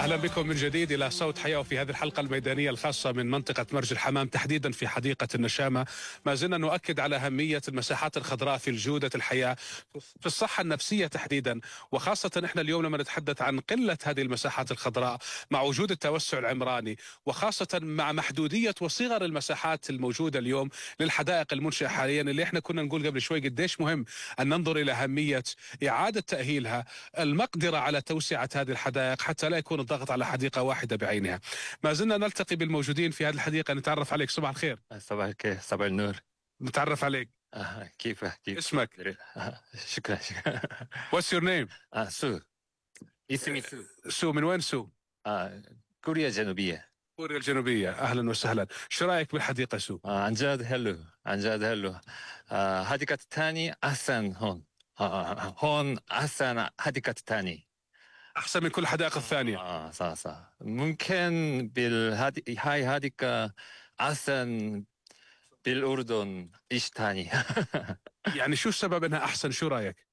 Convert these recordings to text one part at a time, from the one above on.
أهلا بكم من جديد إلى صوت حياة، وفي هذه الحلقة الميدانية الخاصة من منطقة مرج الحمام تحديدا في حديقة النشامة. ما زلنا نؤكد على أهمية المساحات الخضراء في جودة الحياة، في الصحة النفسية تحديدا، وخاصة إحنا اليوم لما نتحدث عن قلة هذه المساحات الخضراء مع وجود التوسع العمراني، وخاصة مع محدودية وصغر المساحات الموجودة اليوم للحدائق المنشئة حاليا، اللي إحنا كنا نقول قبل شوي قديش مهم أن ننظر إلى أهمية إعادة تأهيلها، المقدرة على توسعة هذه الحدائق حتى لا يكون الضغط على حديقة واحدة بعينها. ما زلنا نلتقي بالموجودين في هذه الحديقة. نتعرف عليك. صباح الخير. صباح الخير، صباح النور. نتعرف عليك. كيف اسمك؟ شكرا. What's your name؟ سو. اسمي سو. سو، من وين سو؟ كوريا الجنوبية. كوريا الجنوبية، أهلا وسهلا. شو رأيك بالحديقة سو؟ عن جد حلو، عن جد حلو. حديقة الثاني أحسن هون. هون أحسن حديقة الثاني. أحسن من كل الحدائق الثانية. صح. ممكن هاي حديقة أحسن بالأردن إيش تاني. يعني شو السبب أنها أحسن؟ شو رأيك؟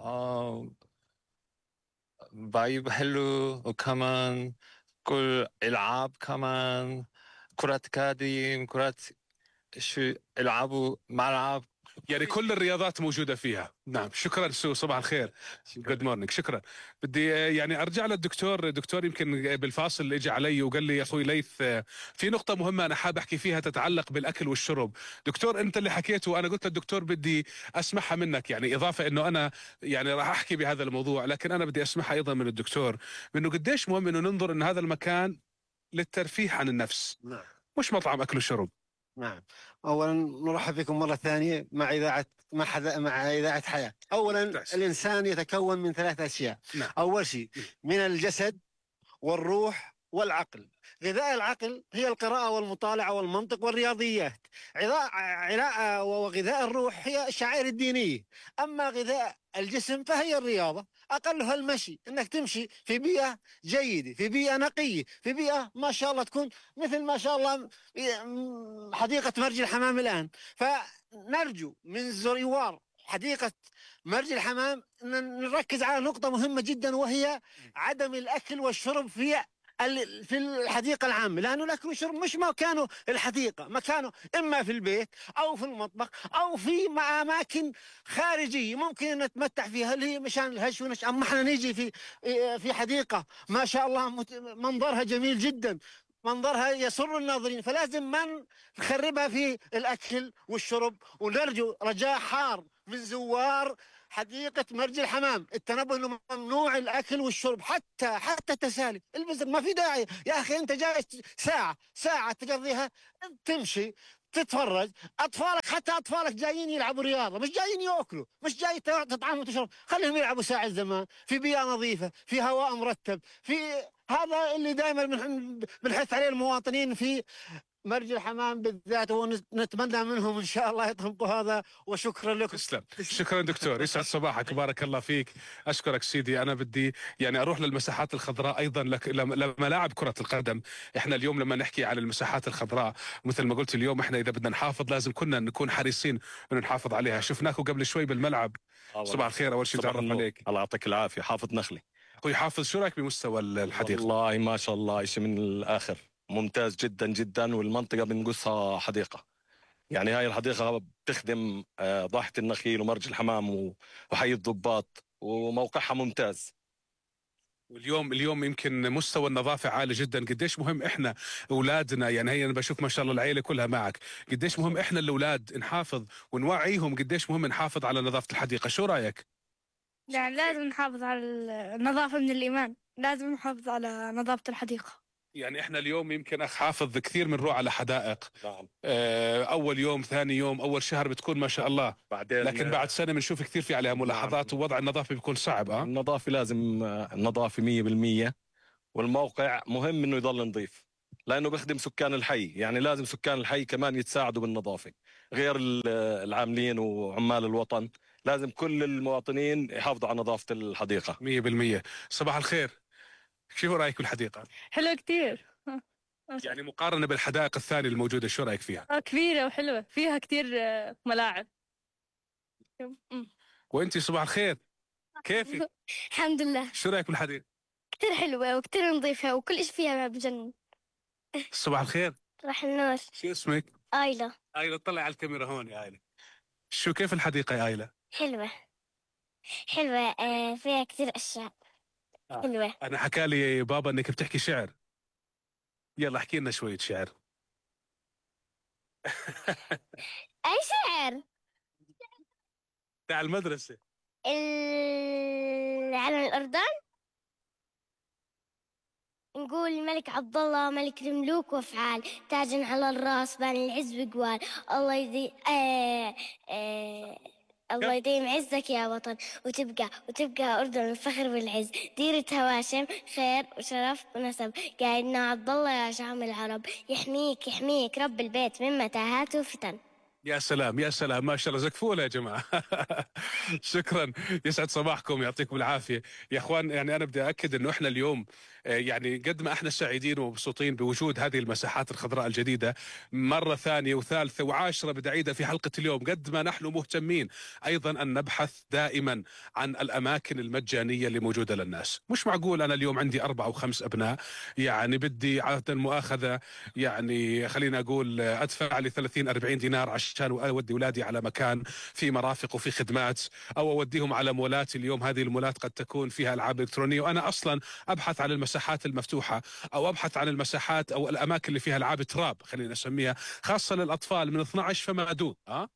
فايب حلو، وكمان كل ألعاب، كمان كرة قدم، شو يلعبوا ملعب. يعني كل الرياضات موجودة فيها. نعم، شكرا سو، صباح الخير. جود مورنينج. شكرا. بدي يعني ارجع للدكتور. دكتور يمكن بالفاصل اللي اجى علي وقال لي يا اخوي ليث في نقطة مهمة انا حاب احكي فيها تتعلق بالاكل والشرب. دكتور انت اللي حكيته وانا قلت للدكتور بدي اسمعها منك، يعني اضافة انه انا يعني راح احكي بهذا الموضوع، لكن انا بدي اسمعها ايضا من الدكتور، انه قديش مهم انه ننظر ان هذا المكان للترفيه عن النفس. نعم. مش مطعم اكل وشرب. نعم. أولا نرحب بكم مرة ثانية مع إذاعة حياة. أولا الإنسان يتكون من 3 أشياء. نعم. أول شيء من الجسد والروح والعقل. غذاء العقل هي القراءة والمطالعة والمنطق والرياضيات. وغذاء الروح هي الشعائر الدينية. أما غذاء الجسم فهي الرياضة، أقلها المشي، أنك تمشي في بيئة جيدة، في بيئة نقية، في بيئة ما شاء الله تكون مثل ما شاء الله حديقة مرج الحمام الآن. فنرجو من زوار حديقة مرج الحمام أن نركز على نقطة مهمة جدا، وهي عدم الأكل والشرب في الحديقة العامة، لأنه الأكل والشرب مش مكانه الحديقة، مكانه إما في البيت أو في المطبخ أو في أماكن خارجية ممكن نتمتع فيها اللي هي مشان الهش ونش. أما احنا نيجي في حديقة ما شاء الله منظرها جميل جدا، منظرها يسر الناظرين، فلازم ما نخربها في الأكل والشرب. ونرجو رجاء حار من زوار حديقة مرج الحمام التنبه انه ممنوع الاكل والشرب، حتى تسالي البزر ما في داعي. يا اخي انت جاي ساعة تقضيها تمشي تتفرج. حتى اطفالك جايين يلعبوا رياضة، مش جايين ياكلوا، مش جاي تطعم وتشرب. خليهم يلعبوا ساعة زمان في بيئة نظيفة، في هواء مرتب. هذا اللي دائما بنحث عليه المواطنين في مرج الحمام بالذات، ونتمنى منهم ان شاء الله يطبقوا هذا. وشكرا لكم. تسلم. شكرا دكتور، يسعد صباحك، بارك الله فيك. اشكرك سيدي. انا بدي يعني اروح للمساحات الخضراء ايضا لملاعب كرة القدم. احنا اليوم لما نحكي عن المساحات الخضراء مثل ما قلت اليوم احنا اذا بدنا نحافظ لازم كنا نكون حريصين انه نحافظ عليها. شفناكم قبل شوي بالملعب. صباح الخير. اول شيء تعرف عليك. الله يعطيك العافية. حافظ نخلي. اخوي حافظ، شو رايك بمستوى الحديقة؟ والله ما شاء الله شيء من الاخر، ممتاز جدا جدا. والمنطقة بنقصها حديقة، يعني هاي الحديقة بتخدم ضاحية النخيل ومرج الحمام وحي الضباط، وموقعها ممتاز. واليوم يمكن مستوى النظافة عالي جدا. قديش مهم احنا اولادنا، يعني هي انا بشوف ما شاء الله العيلة كلها معك، قديش مهم احنا الاولاد نحافظ ونوعيهم قديش مهم نحافظ على نظافة الحديقة. شو رايك؟ يعني لازم نحافظ على النظافة من الإيمان، لازم نحافظ على نظافة الحديقة. يعني احنا اليوم يمكن اخ حافظ كثير بنروح على حدائق. نعم. اول يوم، ثاني يوم، اول شهر بتكون ما شاء الله، بعدين لكن بعد سنة بنشوف كثير في عليها ملاحظات. نعم. ووضع النظافة بيكون صعب. النظافة لازم النظافة 100%. والموقع مهم انه يضل نظيف لانه بيخدم سكان الحي، يعني لازم سكان الحي كمان يتساعدوا بالنظافة، غير العاملين وعمال الوطن. لازم كل المواطنين يحافظوا على نظافة الحديقة 100%. صباح الخير. شو رأيك بالحديقة؟ حلو كتير. يعني مقارنة بالحدائق الثانية الموجودة شو رأيك فيها؟ كبيرة وحلوة، فيها كتير ملاعب. وانتي صباح الخير، كيفك؟ الحمد لله. شو رأيك بالحديقة؟ كتير حلوة وكتير نظيفة وكل إشي فيها بجنن. صباح الخير. راح النور. شو اسمك؟ آيلة. آيلة، طلع على الكاميرا هون يا آيلة. شو كيف الحديقة يا آيلة؟ حلوة حلوة، فيها كتير أشياء حلوة. أنا حكى لي بابا إنك بتحكي شعر. يلا احكي لنا شوية شعر. أي شعر؟ تاع المدرسة. علم الأردن نقول الملك عبد الله ملك الملوك وافعال، تاج على الراس بان العز وقوال. الله يدي الله يديم عزك يا وطن، وتبقى أردن الفخر والعز. ديرة هواشم خير وشرف ونسب، قايدنا عبد الله يا شام العرب. يحميك رب البيت من متاهات وفتن. يا سلام يا سلام، ما شاء الله زكفوله يا جماعة. شكرا، يسعد صباحكم، يعطيكم العافية يا اخوان. يعني انا بدي اكد انه احنا اليوم يعني قد ما احنا سعيدين ومبسوطين بوجود هذه المساحات الخضراء الجديدة مرة ثانية وثالثة وعاشرة بدي اعيدها في حلقة اليوم، قد ما نحن مهتمين ايضا ان نبحث دائما عن الاماكن المجانية اللي موجودة للناس. مش معقول انا اليوم عندي 4 و5 ابناء، يعني بدي عادة مؤاخذة، يعني خلينا اقول ادفع لي 30-40 دينار عشان اودي اولادي على مكان في مرافق وفي خدمات، او اوديهم على مولات. اليوم هذه المولات قد تكون فيها العاب الكترونيه، وانا اصلا ابحث عن المساحات المفتوحه، او ابحث عن المساحات او الاماكن اللي فيها العاب تراب خلينا نسميها، خاصه للاطفال من 12 فما دون.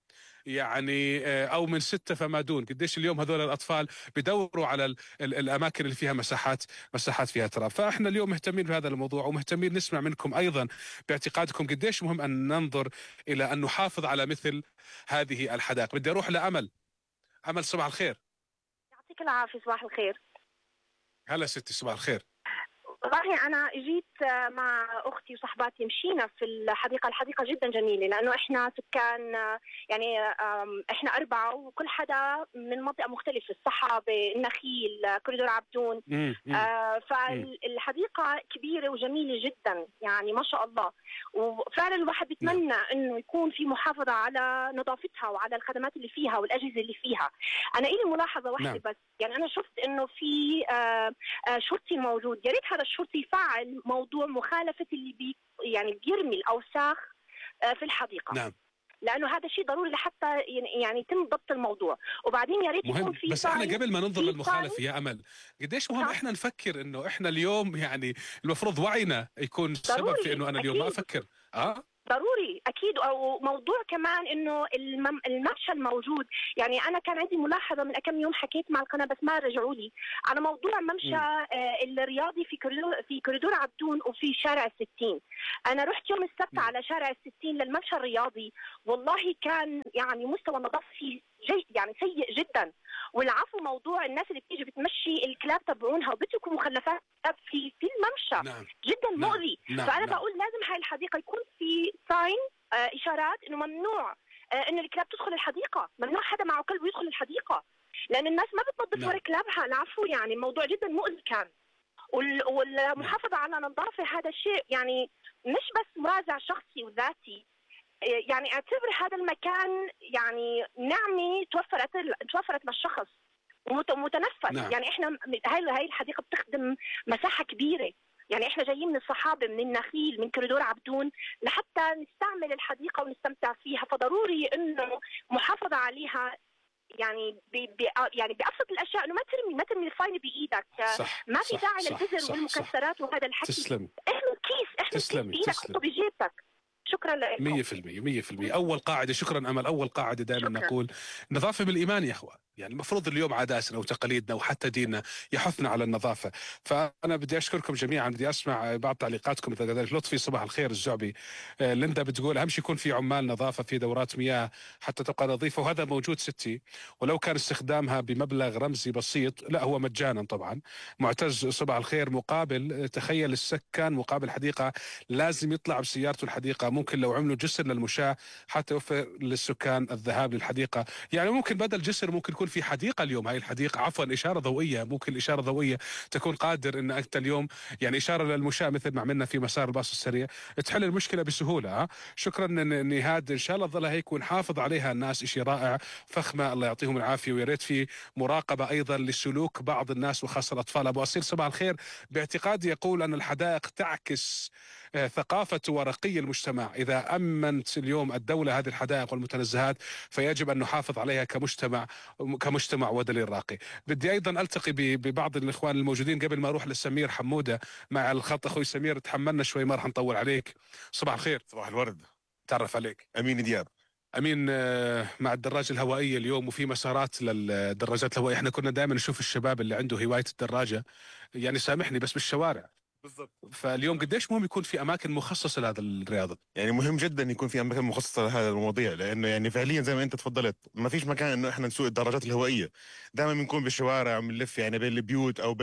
يعني او من 6 فما دون. قديش اليوم هذول الاطفال بدوروا على الاماكن اللي فيها مساحات فيها تراب. فاحنا اليوم مهتمين بهذا الموضوع، ومهتمين نسمع منكم ايضا باعتقادكم قديش مهم ان ننظر الى ان نحافظ على مثل هذه الحدائق. بدي اروح لامل. امل صباح الخير. يعطيك العافية. صباح الخير. هلا ستي، صباح الخير. والله أنا جيت مع أختي وصحباتي، مشينا في الحديقة جدا جميلة، لأنه إحنا سكان يعني إحنا 4 وكل حدا من منطقة مختلفة، الصحابة، النخيل، كوريدور عبدون. فالحديقة كبيرة وجميلة جدا، يعني ما شاء الله. وفعلا الواحد بيتمنى إنه يكون في محافظة على نظافتها وعلى الخدمات اللي فيها والأجهزة اللي فيها. أنا إلي ملاحظة واحدة بس، يعني أنا شفت إنه في شرطي موجود. يا ريت هذا الشرطي يفعل موضوع مخالفة اللي يعني بيرمي الأوساخ في الحديقة. نعم. لأنه هذا شيء ضروري لحتى يعني يتم ضبط الموضوع. وبعدين يا ريت يكون في بس احنا قبل ما ننظر للمخالفة يا امل، قديش مهم احنا نفكر انه احنا اليوم يعني المفروض وعينا يكون سبب في انه انا اليوم ما افكر. ضروري اكيد. او موضوع كمان انه الممشى الموجود، يعني انا كان عندي ملاحظه من كم يوم، حكيت مع القناه بس ما رجعوا لي على موضوع ممشى الرياضي في كوريدور عبدون وفي شارع الستين. انا رحت يوم السبت على شارع الستين للممشى الرياضي، والله كان يعني مستوى النظافه فيه يعني سيء جدا. والعفو، موضوع الناس اللي بتيجي بتمشي الكلاب تبعونها وبتركوا مخلفات في الممشى. نعم. جدا مؤذي. فانا بقول لازم هاي الحديقه يكون في ساين، اشارات انه ممنوع انه الكلاب تدخل الحديقه، ممنوع حدا معه كلب يدخل الحديقه، لان الناس ما بتنظف ورا كلابها. العفو، يعني الموضوع جدا مؤذي كان. والمحافظه على النظافه هذا شيء يعني مش بس وازع شخصي وذاتي، يعني اعتبر هذا المكان يعني نعمه توفرت للشخص ومتنفس. يعني احنا هاي الحديقه بتخدم مساحه كبيره، يعني احنا جايين من الصحابه، من النخيل، من كوريدور عبدون لحتى نستعمل الحديقه ونستمتع فيها. فضروري انه محافظه عليها، يعني يعني بأبسط الاشياء، انه ما ترمي الفاين بايدك. صح. ما في داعي للبذر والمكسرات وهذا الحكي. تسلمي. احمل كيس بايدك، حطه بجيبك. شكرا لك. 100%. اول قاعده، شكرا امل، اول قاعده دائما نقول نظافه بالايمان يا اخوان. يعني المفروض اليوم عاداتنا وتقاليدنا وحتى ديننا يحثنا على النظافه. فانا بدي اشكركم جميعا. بدي اسمع بعض تعليقاتكم مثل ذلك. لطفي صباح الخير الزعبي. ليندا بتقول اهم شيء يكون في عمال نظافه في دورات مياه حتى تبقى نظيفه، وهذا موجود ستي، ولو كان استخدامها بمبلغ رمزي بسيط، لا هو مجانا طبعا. معتز صباح الخير. مقابل، تخيل السكان مقابل حديقه لازم يطلع بسيارته الحديقه، ممكن لو عملوا جسر للمشاة حتى يوفر للسكان الذهاب للحديقه. يعني ممكن بدل جسر ممكن يكون في حديقه اليوم، هاي الحديقه عفوا اشاره ضوئيه، ممكن الاشاره الضوئيه تكون قادر ان انت اليوم يعني اشاره للمشاة مثل ما عملنا في مسار الباص السريع تحل المشكله بسهوله. شكرا نهاد، ان شاء الله تظل هيك ونحافظ عليها الناس، شيء رائع فخمه، الله يعطيهم العافيه، ويا ريت في مراقبه ايضا لسلوك بعض الناس وخاصه الاطفال. ابو اصيل صباح الخير، باعتقادي يقول ان الحدائق تعكس ثقافة ورقي المجتمع. إذا أمنت اليوم الدولة هذه الحدائق والمتنزهات فيجب أن نحافظ عليها كمجتمع ودليل راقي. بدي أيضا ألتقي ببعض الإخوان الموجودين قبل ما أروح للسمير حمودة مع الخط. أخوي سمير تحملنا شوي، ما راح نطول عليك. صباح الخير. صباح الورد. تعرف عليك أمين دياب. أمين، مع الدراجة الهوائية اليوم وفي مسارات للدراجات الهوائية، احنا كنا دائما نشوف الشباب اللي عنده هواية الدراجة، يعني سامحني بس بالشوارع. بالضبط. فاليوم قديش مهم يكون في اماكن مخصصه لهذا الرياضه؟ يعني مهم جدا يكون في اماكن مخصصه لهذا المواضيع، لانه يعني فعليا زي ما انت تفضلت ما فيش مكان انه احنا نسوق الدراجات الهوائيه. دائما بنكون بالشوارع بنلف يعني بين البيوت او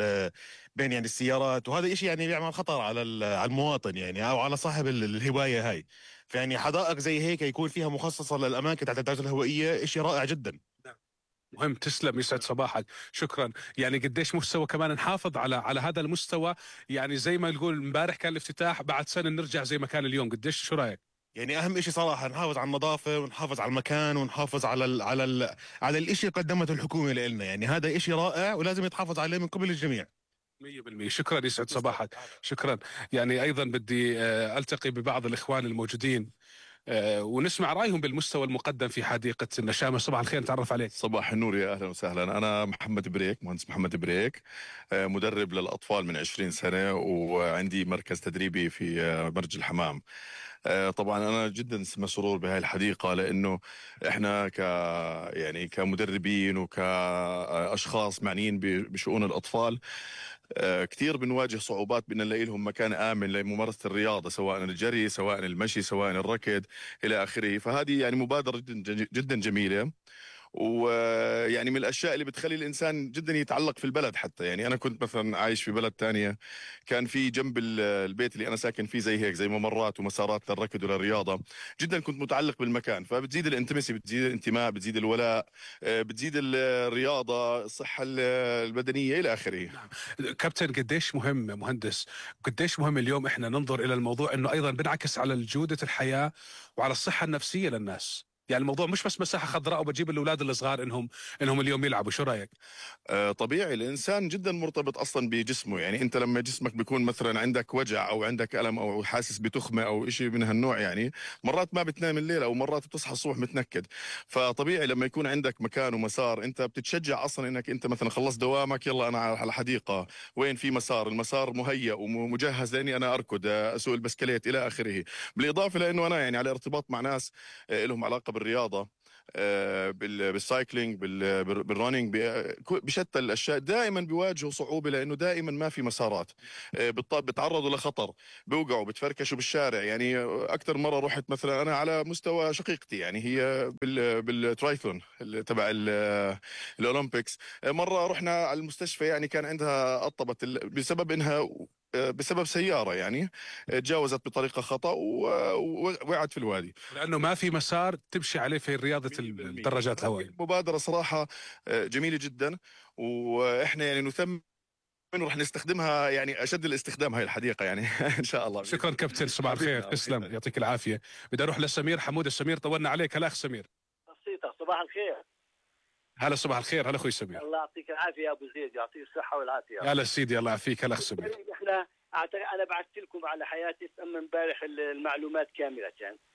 بين يعني السيارات، وهذا إشي يعني بيعمل خطر على على المواطن يعني او على صاحب الهوايه هاي. فيعني حدائق زي هيك يكون فيها مخصصه للاماكن تاعت الدراجات الهوائيه إشي رائع جدا. مهم، تسلم، يسعد صباحك، شكرا. يعني قديش مستوى كمان نحافظ على هذا المستوى، يعني زي ما نقول امبارح كان الافتتاح، بعد سنه نرجع زي ما كان اليوم. قديش، شو رايك؟ يعني اهم شيء صراحه نحافظ على النظافه ونحافظ على المكان ونحافظ على الشيء اللي قدمته الحكومه لنا، يعني هذا شيء رائع ولازم يتحافظ عليه من قبل الجميع. 100%. شكرا، يسعد صباحك، شكرا. يعني ايضا بدي التقي ببعض الاخوان الموجودين ونسمع رايهم بالمستوى المقدم في حديقه النشامه. صباح الخير، نتعرف عليك. صباح النور، يا اهلا وسهلا. انا محمد بريك، مهندس محمد بريك، مدرب للاطفال من 20 سنه، وعندي مركز تدريبي في مرج الحمام. طبعا انا جدا مسرور بهاي الحديقه، لانه احنا يعني كمدربين وكاشخاص معنيين بشؤون الاطفال كثير بنواجه صعوبات بان نلاقي لهم مكان امن لممارسه الرياضه، سواء الجري، سواء المشي، سواء الركض الى اخره. فهذه يعني مبادره جدا جميله، ويعني من الاشياء اللي بتخلي الانسان جدا يتعلق في البلد. حتى يعني انا كنت مثلا عايش في بلد تانية، كان في جنب البيت اللي انا ساكن فيه زي هيك، زي ممرات ومسارات للركض وللرياضه. جدا كنت متعلق بالمكان، فبتزيد الانتمسي، بتزيد الانتماء، بتزيد الولاء، بتزيد الرياضه، الصحه البدنيه الى اخره. كابتن، قديش مهم مهندس، قديش مهم اليوم احنا ننظر الى الموضوع انه ايضا بنعكس على جوده الحياه وعلى الصحه النفسيه للناس. يعني الموضوع مش بس مساحه خضراء وبجيب الاولاد الصغار انهم اليوم يلعبوا. شو رايك؟ طبيعي، الانسان جدا مرتبط اصلا بجسمه. يعني انت لما جسمك بيكون مثلا عندك وجع او عندك الم او حاسس بتخمه او شيء من هالنوع، يعني مرات ما بتنام الليل او مرات بتصحى الصبح متنكد. فطبيعي لما يكون عندك مكان ومسار، انت بتتشجع اصلا انك انت مثلا خلصت دوامك، يلا انا على حديقه وين في مسار، المسار مهيأ ومجهز لاني انا اركض، اسوق البسكليت الى اخره. بالاضافه لانه انا يعني على ارتباط مع ناس لهم علاقه بالرياضه، بالسايكلينج، بالرننج، بشتى الاشياء، دائما بيواجهوا صعوبه لانه دائما ما في مسارات، بتعرضوا لخطر، بيوقعوا، بتفركشوا بالشارع. يعني اكثر مره رحت مثلا انا على مستوى شقيقتي، يعني هي بالترايثلون تبع الاولمبيكس، مره رحنا على المستشفى، يعني كان عندها قطبت بسبب انها بسبب سيارة يعني تجاوزت بطريقة خطأ ووقعت في الوادي، لأنه ما في مسار تمشي عليه في رياضة الدراجات الهوائية. مبادرة صراحة جميلة جدا، وإحنا يعني نثمن ورح نستخدمها يعني أشد الاستخدام هاي الحديقة يعني إن شاء الله. شكرا كابتن، صباح الخير، تسلم، يعطيك العافية. بدي أروح لسمير حمودة. سمير، طولنا عليك. هلا أخ سمير. بسيطة. صباح الخير. هلا صباح الخير. هلا أخوي سمير. الله يعطيك العافية يا أبو زيد، يعطيك الصحة والعافية. هلا سيدي، الله يعافيك. هلا أخ سمير. إحنا أنا بعثت لكم على حياتي أما امبارح المعلومات كاملة،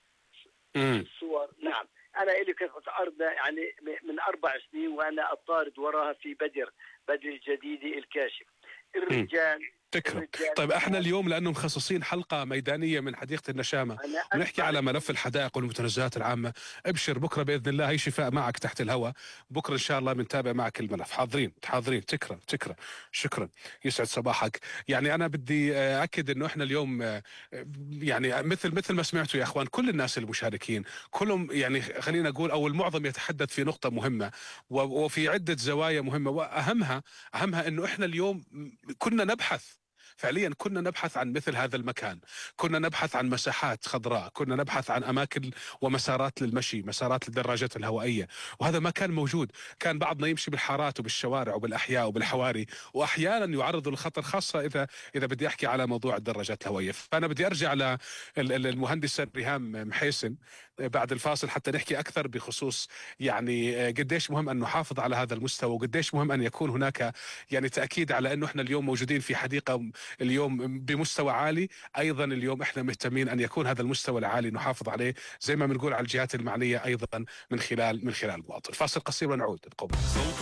الصور. نعم، أنا إلي كنت أرض يعني من 4 سنين وأنا أطارد وراها في بدر الجديدة الكاشف. الرجال تكرم. طيب احنا اليوم لانه مخصصين حلقه ميدانيه من حديقه النشامه ونحكي على ملف الحدائق والمتنزهات العامه، ابشر بكره باذن الله هي شفاء معك تحت الهواء. بكره ان شاء الله بنتابع معك الملف. حاضرين. تكرم. شكرا، يسعد صباحك. يعني انا بدي اكد انه احنا اليوم يعني مثل ما سمعتوا يا اخوان، كل الناس المشاركين كلهم يعني خلينا نقول او المعظم يتحدث في نقطه مهمه وفي عده زوايا مهمه، واهمها انه احنا اليوم كنا نبحث فعليا كنا نبحث عن مثل هذا المكان، كنا نبحث عن مساحات خضراء، كنا نبحث عن أماكن ومسارات للمشي، مسارات للدراجات الهوائية، وهذا ما كان موجود. كان بعضنا يمشي بالحارات وبالشوارع وبالأحياء وبالحواري، وأحيانا يعرض للخطر، خاصة إذا بدي أحكي على موضوع الدراجات الهوائية. فأنا بدي أرجع للمهندسة ريهام محيسن بعد الفاصل حتى نحكي أكثر بخصوص يعني قديش مهم أن نحافظ على هذا المستوى، وقديش مهم أن يكون هناك يعني تأكيد على أنه إحنا اليوم موجودين في حديقة اليوم بمستوى عالي. أيضا اليوم إحنا مهتمين أن يكون هذا المستوى العالي نحافظ عليه زي ما بنقول على الجهات المعنية أيضا من خلال المواطن. فاصل قصير ونعود.